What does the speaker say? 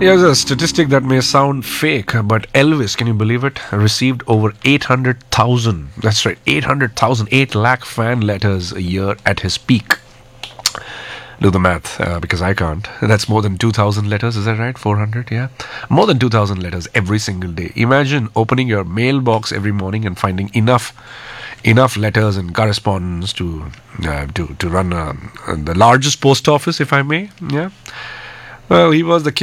Here's a statistic that may sound fake, but Elvis, can you believe it? Received over 800,000. That's right, 800,000, 8 lakh fan letters a year at his peak. Do the math, because I can't. That's more than 2,000 letters, is that right? 400, yeah? More than 2,000 letters every single day. Imagine opening your mailbox every morning and finding enough letters and correspondence to run the largest post office, if I may. Yeah. Well, he was the